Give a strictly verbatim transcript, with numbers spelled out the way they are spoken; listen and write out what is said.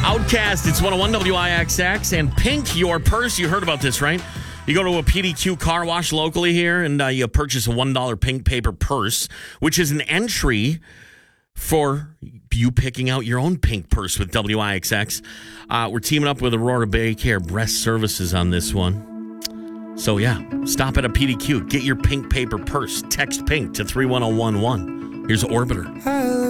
Outcast, it's one oh one W I X X. And Pink Your Purse, you heard about this, right? You go to a P D Q car wash locally here, and uh, you purchase a one dollar pink paper purse, which is an entry for you picking out your own pink purse with W I X X. Uh, we're teaming up with Aurora Bay Care Breast Services on this one. So, yeah, stop at a P D Q. Get your pink paper purse. Text pink to three one zero one one. Here's Orbiter.